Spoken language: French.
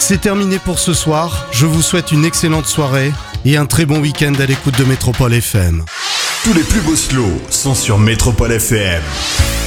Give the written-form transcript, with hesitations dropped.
C'est terminé pour ce soir. Je vous souhaite une excellente soirée et un très bon week-end à l'écoute de Métropole FM. Tous les plus beaux slows sont sur Métropole FM.